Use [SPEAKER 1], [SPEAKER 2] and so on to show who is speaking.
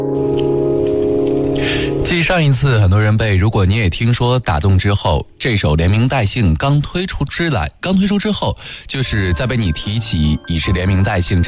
[SPEAKER 1] 继上一次很多人被如果你也听说打动之后，这首连名带姓刚推出之后，就是在被你提起已是连名带姓